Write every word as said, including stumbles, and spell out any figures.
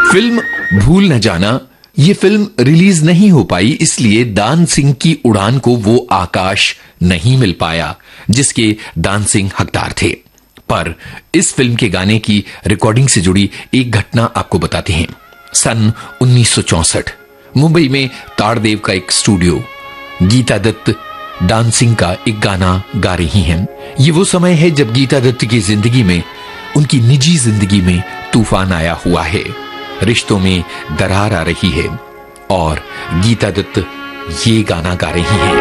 Film भूल न जाना, ये फिल्म रिलीज नहीं हो पाई, इसलिए दान सिंह की उड़ान को वो आकाश नहीं मिल पाया जिसके दान सिंह हकदार थे। पर इस फिल्म के गाने की रिकॉर्डिंग से जुड़ी एक घटना आपको बताते हैं। सन उन्नीस सौ चौसठ मुंबई में ताड़देव का एक स्टूडियो, गीता दत्त दान सिंह का एक गाना गा रही हैं। ये वो समय है जब गीता दत्त की जिंदगी में, उनकी निजी जिंदगी में तूफान आया हुआ है, रिश्तों में दरार आ रही है और गीता दत्त ये गाना गा रही हैं।